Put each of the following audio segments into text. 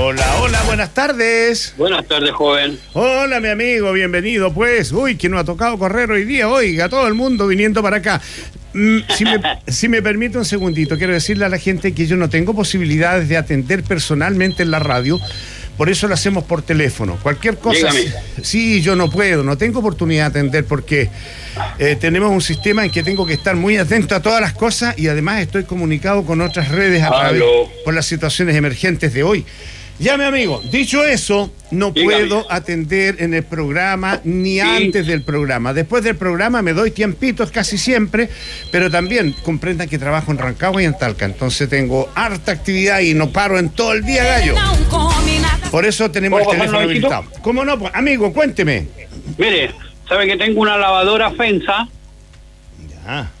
Hola, buenas tardes. Buenas tardes, joven. Hola, mi amigo, bienvenido, pues. Uy, que nos ha tocado correr hoy día, oiga, todo el mundo viniendo para acá. Si me permite un segundito, quiero decirle a la gente que yo no tengo posibilidades de atender personalmente en la radio, por eso lo hacemos por teléfono. Cualquier cosa. Dígame. Sí, yo no puedo, no tengo oportunidad de atender porque tenemos un sistema en que tengo que estar muy atento a todas las cosas y además estoy comunicado con otras redes a través por las situaciones emergentes de hoy. Ya, mi amigo, dicho eso, no puedo atender en el programa ni antes del programa. Después del programa me doy tiempitos casi siempre, pero también comprendan que trabajo en Rancagua y en Talca, entonces tengo harta actividad y no paro en todo el día, gallo. Por eso tenemos el teléfono habilitado. ¿Cómo no? Pues, amigo, cuénteme. Mire, ¿sabe que tengo una lavadora Fensa? Ya.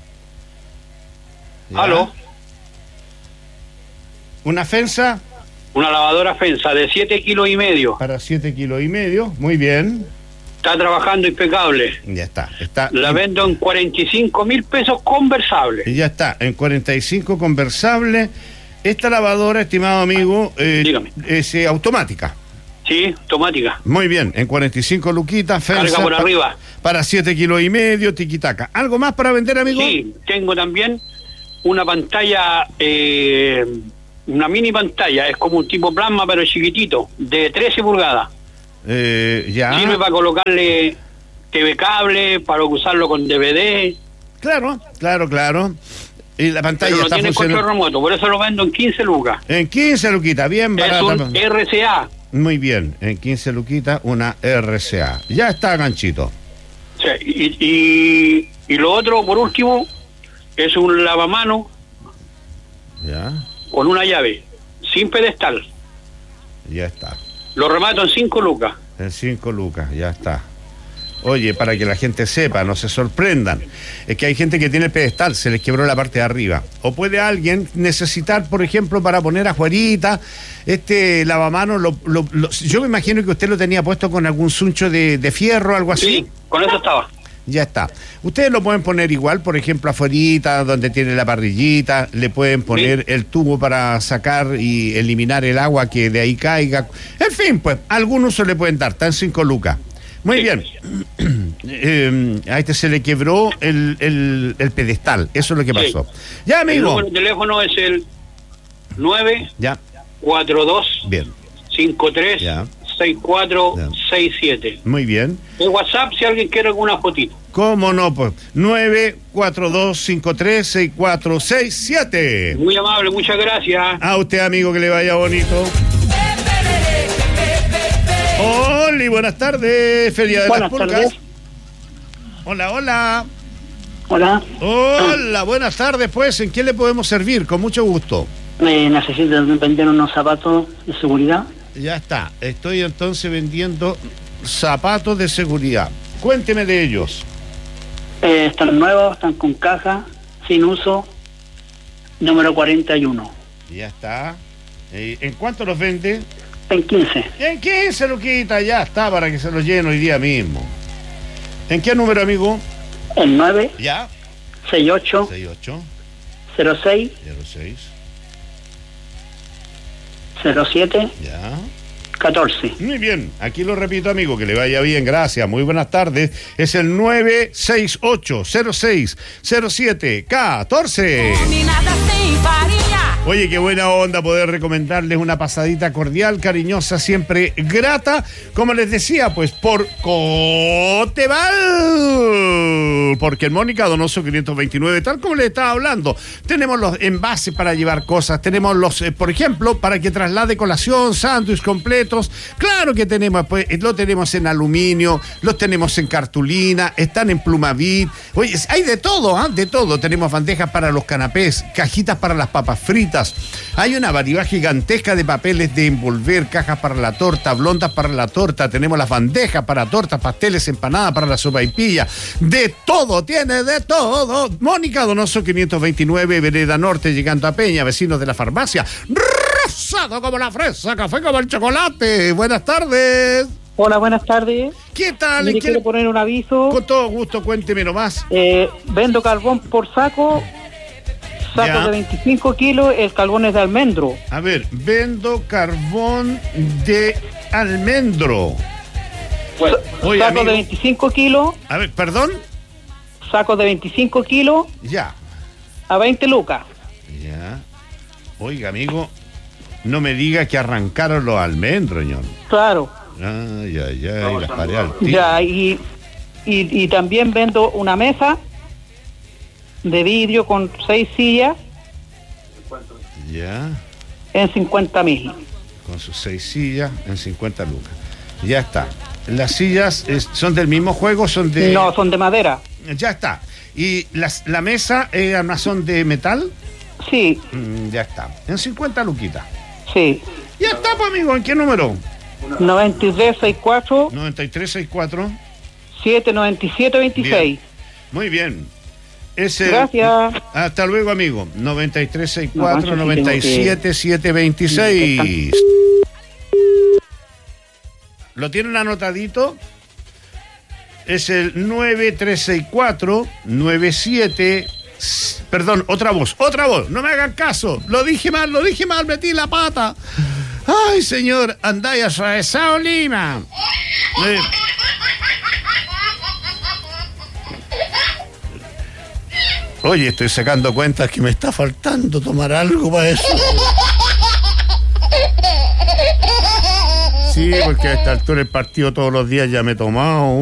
¿Aló? ¿Una Fensa? Una lavadora Fensa de 7,5 kilos. Para 7,5 kilos, muy bien. Está trabajando impecable. Ya está. La vendo en 45,000 pesos conversable. Y ya está, en 45 conversable. Esta lavadora, estimado amigo, es automática. Sí, automática. Muy bien, en 45 luquitas, Fensa. Carga por arriba. Para 7,5 kilos, tiquitaca. ¿Algo más para vender, amigo? Sí, tengo también una pantalla... una mini pantalla, es como un tipo plasma pero chiquitito, de 13 pulgadas. Ya. Sirve para colocarle TV cable, para usarlo con DVD. Claro. Y la pantalla pero no está tiene funcionando. control remoto, por eso lo vendo en 15 lucas. En 15 luquitas, bien barata. Es un RCA. Muy bien, en 15 luquitas, una RCA. Ya está, ganchito. Sí, y lo otro, por último, es un lavamano. Ya. Con una llave, sin pedestal. Ya está. Lo remato en 5 lucas. En 5 lucas, ya está. Oye, para que la gente sepa, no se sorprendan. Es que hay gente que tiene el pedestal, se les quebró la parte de arriba. O puede alguien necesitar, por ejemplo, para poner afuerita, este lavamanos, yo me imagino que usted lo tenía puesto con algún suncho de fierro o algo así. Sí, con eso estaba. Ya está. Ustedes lo pueden poner igual, por ejemplo, afuerita, donde tiene la parrillita, le pueden poner el tubo para sacar y eliminar el agua que de ahí caiga. En fin, pues, algún uso le pueden dar, está en 5 lucas. Muy bien. A este se le quebró el pedestal, eso es lo que pasó. Ya, amigo. El número de teléfono es el 9 ya 42 bien 53 ya 6467. Muy bien. El WhatsApp si alguien quiere alguna fotito. ¿Cómo no? Pues 942536467. Muy amable, muchas gracias. A usted, amigo, que le vaya bonito. Hola, buenas tardes, Feria de las Pulgas. Tardes. Hola. Hola, Buenas tardes, pues, ¿en qué le podemos servir? Con mucho gusto. Necesito vender unos zapatos de seguridad. Ya está, estoy entonces vendiendo zapatos de seguridad. Cuénteme de ellos. Están nuevos, están con caja, sin uso, número 41. Ya está. ¿En cuánto los vende? En 15. En 15, Luquita, ya está, para que se los llene hoy día mismo. ¿En qué número, amigo? En 9. Ya. 68. 68. 06. 06. 07. Ya. 14. Muy bien, aquí lo repito, amigo, que le vaya bien, gracias, muy buenas tardes. Es el 968-06-07-14. Oye, qué buena onda poder recomendarles una pasadita cordial, cariñosa, siempre grata. Como les decía, pues por Coteval. Porque en Mónica Donoso 529, tal como les estaba hablando, tenemos los envases para llevar cosas, tenemos los, por ejemplo, para que traslade colación, sándwich completos. Claro que tenemos, pues, lo tenemos en aluminio, los tenemos en cartulina, están en Plumavit. Oye, hay de todo, ¿ah? De todo. Tenemos bandejas para los canapés, cajitas para las papas fritas. Hay una variedad gigantesca de papeles de envolver, cajas para la torta, blondas para la torta. Tenemos las bandejas para tortas, pasteles, empanadas para la sopaipilla. De todo, tiene de todo. Mónica Donoso 529, Vereda Norte, llegando a Peña, vecinos de la farmacia. Rosado como la fresa, café como el chocolate. Buenas tardes. Hola, buenas tardes. ¿Qué tal? Mire, quiero poner un aviso. Con todo gusto, cuénteme nomás. Vendo carbón por saco, Saco Ya. de 25 kilos, el carbón es de almendro. A ver, vendo carbón de almendro. Oye, Saco amigo. de 25 kilos, A ver, perdón. saco de 25 kilos Ya. a 20 lucas. Ya. Oiga, amigo, no me diga que arrancaron los almendros, señor. Claro. Ay, ay, ay, las paré al tiro. Ya, y también vendo una mesa de vidrio con 6 sillas Ya. en 50.000. Con sus 6 sillas en 50 lucas. Ya está. Las sillas son del mismo juego, son de... No, son de madera. Ya está. ¿Y la mesa son de metal? Sí, Ya está. En 50 luquitas. sí. Ya está, pues, amigo. ¿En qué número? 9364 9364. 797 26. Bien. Muy bien. Ese, Gracias. Hasta luego, amigo. 9364 No, mancho, sí, 97 726. ¿Lo tienen anotadito? Es el 9364 97. Perdón, otra voz. No me hagan caso. Lo dije mal, metí la pata. Ay, señor, andáis atravesado Lima. Oye, estoy sacando cuentas que me está faltando tomar algo para eso. Sí, porque a esta altura del partido todos los días ya me he tomado